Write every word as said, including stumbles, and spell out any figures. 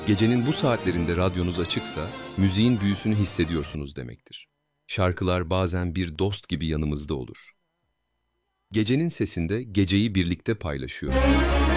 Gecenin bu saatlerinde radyonuz açıksa, müziğin büyüsünü hissediyorsunuz demektir. Şarkılar bazen bir dost gibi yanımızda olur. Gecenin sesinde geceyi birlikte paylaşıyoruz.